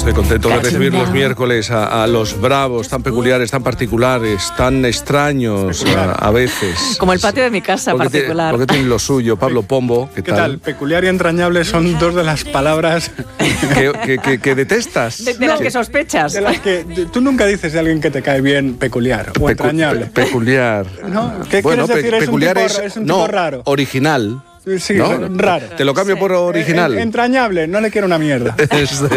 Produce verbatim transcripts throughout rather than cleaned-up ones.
estoy contento de recibir los miércoles a, a los bravos, tan peculiares, tan particulares, tan extraños a, a veces. Como el patio de mi casa, porque particular. Tiene, porque tiene lo suyo. Pablo Pombo, ¿qué, ¿Qué tal? tal? Peculiar y entrañable son dos de las palabras que, que, que, que detestas. De, de las que sospechas. de las que de, tú nunca dices de alguien que te cae bien peculiar o Pecu, entrañable. Pe, peculiar. ¿No? ¿Qué bueno, quieres decir? Pe, ¿Es peculiar un tipo, es, es un no, tipo raro? Original. Sí, ¿no? raro. Te lo cambio Sí. por original. En, entrañable, no le quiero una mierda. es, sí.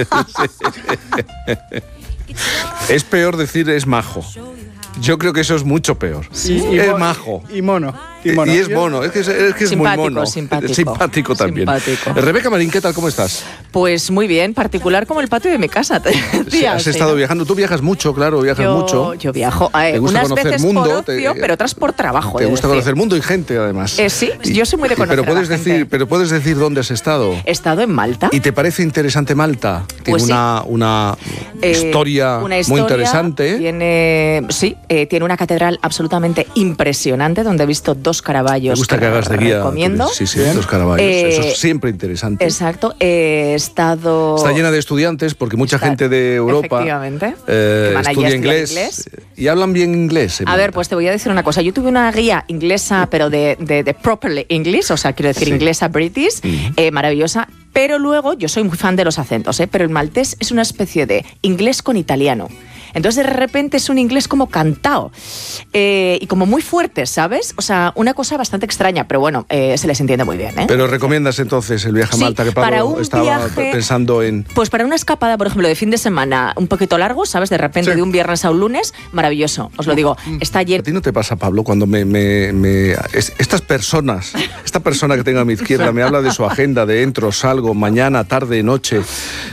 Es peor decir es majo. Yo creo que eso es mucho peor. Y, y es mo- majo. Y mono. Y, mono. Y es mono, es que es, es, que es muy Simpático, mono. simpático. Simpático también. Simpático. Rebeca Marín, ¿qué tal? ¿Cómo estás? Pues muy bien, particular como el patio de mi casa. Te Sí, decía, has sí, estado ¿no? viajando. Tú viajas mucho, claro, viajas yo, mucho. Yo viajo, eh, Te gusta unas conocer veces mundo, por ocio, te- pero otras por trabajo. Te he de gusta decir. conocer mundo y gente, además. Eh, sí, yo soy muy de Y- conocer pero a la puedes gente. decir, pero puedes decir dónde has estado. He estado en Malta. ¿Y te parece interesante Malta? Tiene Pues sí. una, una, Eh, historia una muy historia, interesante. Tiene, sí, eh, tiene una catedral absolutamente impresionante donde he visto dos Caravallos. Me gusta que hagas de guía. Recomiendo. Sí, sí, los Caravallos. Eh, Eso es siempre interesante. Exacto. He estado. Está llena de estudiantes porque mucha Está- gente de Europa efectivamente. eh, Que van allí a estudia estudiar inglés, inglés. y hablan bien inglés. en A ver, Malta. pues te voy a decir una cosa. Yo tuve una guía inglesa, pero de, de, de properly English, o sea, quiero decir Sí. inglesa British, Mm. eh, maravillosa. Pero luego, yo soy muy fan de los acentos, ¿eh? Pero el maltés es una especie de inglés con italiano. Entonces, de repente, es un inglés como cantado eh, y como muy fuerte, ¿sabes? O sea, una cosa bastante extraña, pero bueno, eh, se les entiende muy bien, ¿eh? Pero recomiendas entonces el viaje a Sí, Malta, que para Pablo un estaba viaje- pensando en... Pues para una escapada, por ejemplo, de fin de semana un poquito largo, ¿sabes? De repente, Sí. de un viernes a un lunes, maravilloso. Os lo digo, está ¿A lleno. ti no te pasa, Pablo, cuando me, me- me- es- estas personas, esta persona que tengo a mi izquierda me habla de su agenda, de entro, salgo, mañana, tarde, noche,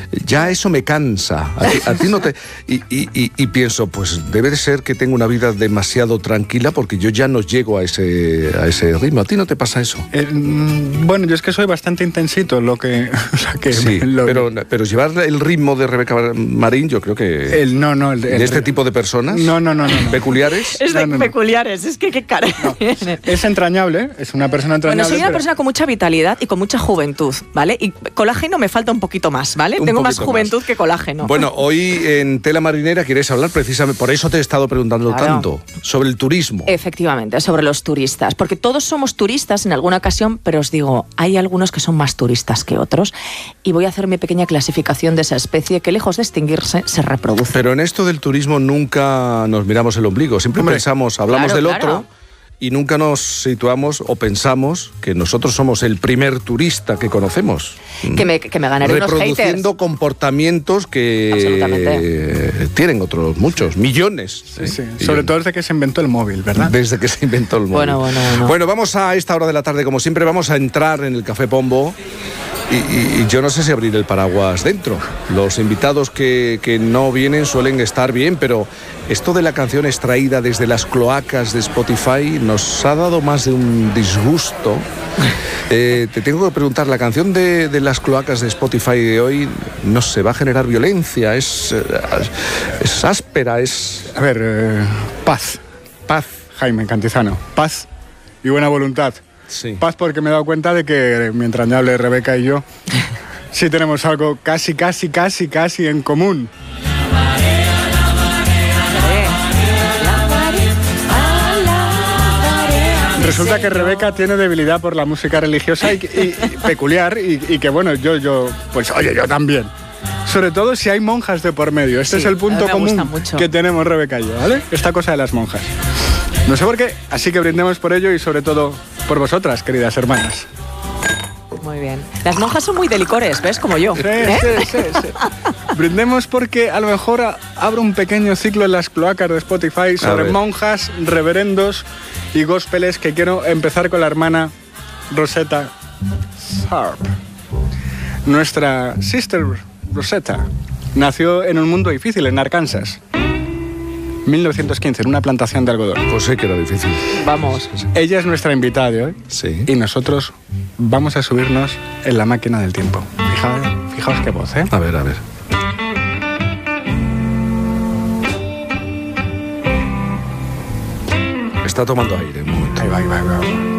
ya eso me cansa. A ti, a ti no te... Y, y- y- y pienso, pues debe de ser que tengo una vida demasiado tranquila porque yo ya no llego a ese, a ese ritmo. ¿A ti no te pasa eso? Eh, mm, bueno, yo es que soy bastante intensito, lo que... O sea, que Sí, lo- pero, pero llevar el ritmo de Rebeca Marín, yo creo que... el, no, no, el, ¿De el- este tipo de personas? No, no, no, no, no. ¿Peculiares? Es de No, no, no. peculiares, es que qué cara. Es entrañable, es una persona entrañable. Bueno, soy una pero- persona con mucha vitalidad y con mucha juventud, ¿vale? Y colágeno me falta un poquito más, ¿vale? Un Tengo más poquito juventud más. que colágeno. Bueno, hoy en Tela Marinera quieres hablar precisamente, por eso te he estado preguntando Claro. tanto, sobre el turismo. Efectivamente, sobre los turistas, porque todos somos turistas en alguna ocasión, pero os digo, hay algunos que son más turistas que otros y voy a hacer mi pequeña clasificación de esa especie que lejos de extinguirse se reproduce. Pero en esto del turismo nunca nos miramos el ombligo, siempre Hombre, pensamos, hablamos claro, del claro. otro y nunca nos situamos o pensamos que nosotros somos el primer turista que conocemos. que, me, que me ganaré unos haters. Reproduciendo comportamientos que Absolutamente. tienen otros muchos, millones. Sí, ¿eh? sí. Millones. Sobre todo desde que se inventó el móvil, ¿verdad? Desde que se inventó el móvil. Bueno, bueno, bueno. Bueno, vamos a esta hora de la tarde, como siempre, vamos a entrar en el Café Pombo. Y, y- y yo no sé si abrir el paraguas dentro. Los invitados que, que no vienen suelen estar bien, pero esto de la canción extraída desde las cloacas de Spotify nos ha dado más de un disgusto. Eh, te tengo que preguntar, la canción de, de las cloacas de Spotify de hoy, no sé, va a generar violencia, es, eh, es áspera, es A ver, eh, paz, paz. Jaime Cantizano, paz y buena voluntad. Sí. Paz porque me he dado cuenta de que mi entrañable Rebeca y yo sí tenemos algo casi, casi, casi, casi en común. Resulta que Rebeca tiene debilidad por la música religiosa y, y- y peculiar y, y que bueno, yo, yo, pues oye, yo también. Sobre todo si hay monjas de por medio. Este Sí, es el a punto mí me gusta común mucho. que tenemos Rebeca y yo, ¿vale? Esta cosa de las monjas. No sé por qué, así que brindemos por ello y sobre todo por vosotras, queridas hermanas. Muy bien. Las monjas son muy de licores, ¿ves? Como yo. Sí, ¿eh? sí, sí, sí. Brindemos porque a lo mejor a- abro un pequeño ciclo en las cloacas de Spotify sobre ver. monjas, reverendos y gospeles que quiero empezar con la hermana Rosetta Tharpe. Nuestra sister Rosetta nació en un mundo difícil en Arkansas. mil novecientos quince, en una plantación de algodón. Pues sé que era difícil. Vamos. Ella es nuestra invitada de hoy. Sí. Y nosotros vamos a subirnos en la máquina del tiempo. Fijaos, fijaos qué voz, ¿eh? A ver, a ver. Está tomando aire un momento. Ahí va, ahí va, ahí va.